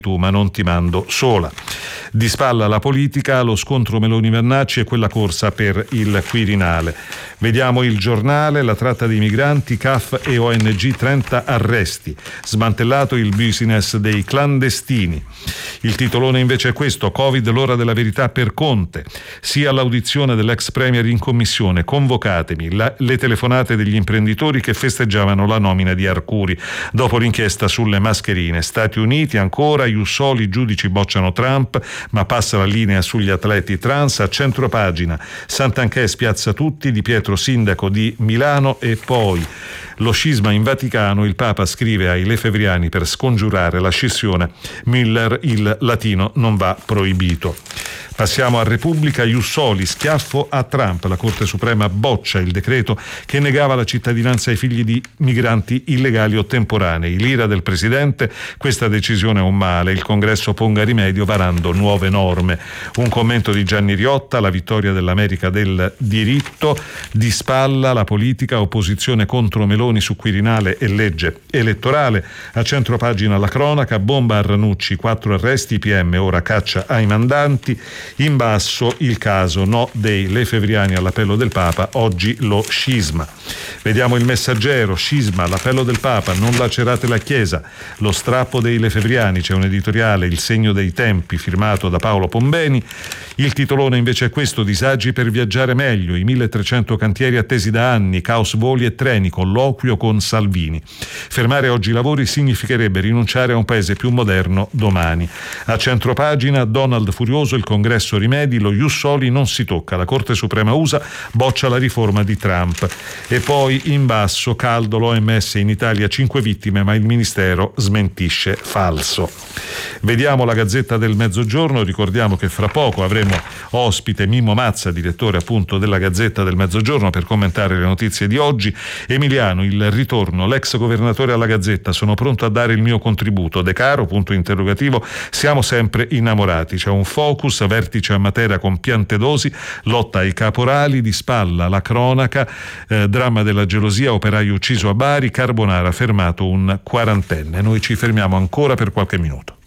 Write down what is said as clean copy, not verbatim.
tu, ma non ti mando sola. Di spalla la politica, lo scontro Meloni-Vannacci e quella corsa per il Quirinale. Vediamo il Giornale, la tratta dei migranti, CAF e ONG, 30 arresti. Smantellato il business dei clandestini. Il titolone invece è questo: Covid, l'ora della verità per Conte. Sia l'audizione dell'ex premier in commissione, convocatemi, le telefonate degli imprenditori che festeggiavano la nomina di Arcuri dopo l'inchiesta sulle mascherine. Stati Uniti ancora, Jussoli, i giudici bocciano Trump, ma passa la linea sugli atleti trans. A centropagina, Santanchè spiazza tutti, Di Pietro sindaco di Milano. E poi lo scisma in Vaticano, il Papa scrive ai lefebvriani per scongiurare la scissione, Müller, il latino non va proibito. Passiamo a Repubblica, Jussoli, schiaffo a Trump. La Corte Suprema boccia il decreto che negava la cittadinanza ai figli di migranti illegali o temporanei. L'ira del Presidente, questa decisione è un male, il Congresso ponga rimedio varando nuove norme. Un commento di Gianni Riotta, la vittoria dell'America del diritto. Di spalla la politica, opposizione contro Meloni su Quirinale e legge elettorale. A centropagina la cronaca, bomba a Ranucci, 4 arresti, PM ora caccia ai mandanti. In basso il caso no dei lefebvriani all'appello del Papa, oggi lo scisma. Vediamo il Messaggero, scisma, l'appello del Papa, non lacerate la Chiesa, lo strappo dei lefebvriani, c'è un editoriale, Il segno dei tempi, firmato da Paolo Pombeni. Il titolone invece è questo: disagi per viaggiare meglio, i 1300 cantieri attesi da anni, caos voli e treni, colloquio con Salvini. Fermare oggi i lavori significherebbe rinunciare a un paese più moderno domani. A centropagina, Donald furioso, il Congresso rimedi, lo Jussoli non si tocca, la Corte Suprema USA boccia la riforma di Trump. E poi in basso, caldo, l'OMS in Italia 5 vittime, ma il Ministero smentisce, falso. Vediamo la Gazzetta del Mezzogiorno, ricordiamo che fra poco avremo ospite Mimmo Mazza, direttore appunto della Gazzetta del Mezzogiorno, per commentare le notizie di oggi. Emiliano, il ritorno, l'ex governatore alla Gazzetta, sono pronto a dare il mio contributo. De Caro, punto interrogativo, siamo sempre innamorati, c'è un focus, vertice a Matera con Piantedosi, lotta ai caporali. Di spalla la cronaca, dramma della gelosia, operaio ucciso a Bari, Carbonara fermato un quarantenne. Noi ci fermiamo ancora per qualche minuto.